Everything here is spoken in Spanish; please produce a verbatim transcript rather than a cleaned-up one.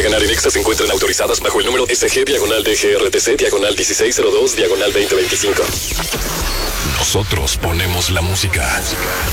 ganar en Exa se encuentran autorizadas bajo el número S G diagonal D G R T C diagonal dieciséis cero dos diagonal veinte veinticinco. Nosotros ponemos la música.